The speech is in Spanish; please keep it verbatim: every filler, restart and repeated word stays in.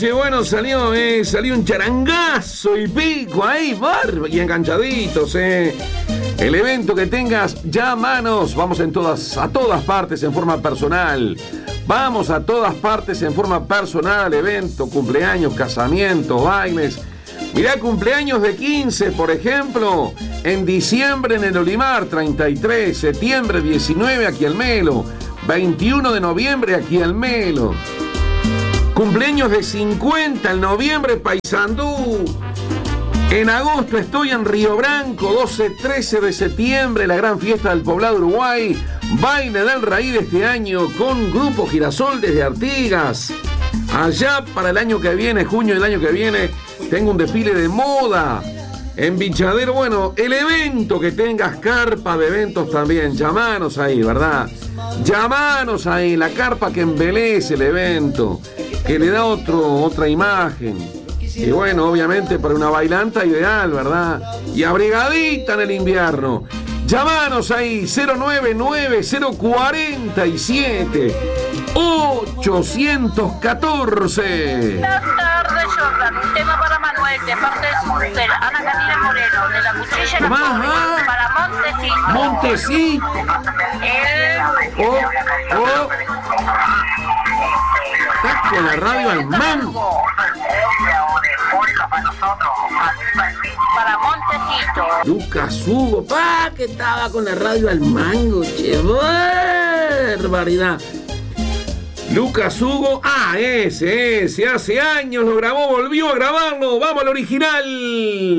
noche, bueno, salió, eh, salió un charangazo y pico ahí, barba, y enganchaditos, eh. El evento que tengas, llámanos, vamos en todas, a todas partes en forma personal. Vamos a todas partes en forma personal, evento, cumpleaños, casamientos, bailes. Mirá, cumpleaños de quince, por ejemplo, en diciembre en el Olimar, treinta y tres, septiembre diecinueve aquí al Melo, veintiuno de noviembre aquí al Melo. Cumpleaños de cincuenta en noviembre, Paysandú. En agosto estoy en Río Branco, doce, trece de septiembre, la gran fiesta del Poblado Uruguay. Baile del Raíz de este año con Grupo Girasol desde Artigas. Allá para el año que viene, junio del año que viene, tengo un desfile de moda. En Bichadero, bueno, el evento que tengas, carpa de eventos también. Llamanos ahí, ¿verdad? Llamanos ahí, la carpa que embelece el evento, que le da otro, otra imagen. Y bueno, obviamente para una bailanta ideal, ¿verdad? Y abrigadita en el invierno. Llamanos ahí, cero nueve nueve cero cuatro siete ocho uno cuatro. Buenas tardes, Jordan. Un tema para Manuel, de parte de su mujer, Ana Catalina Moreno, de la Cuchilla de la Pobre, para Montecito. Montecito. El... Oh, oh. Estás con la radio al mango. Para Montecito. Lucas Hugo, pa, que estaba con la radio al mango, che, barbaridad. Lucas Hugo, ah, ese, ese, hace años lo grabó, volvió a grabarlo, vamos al original.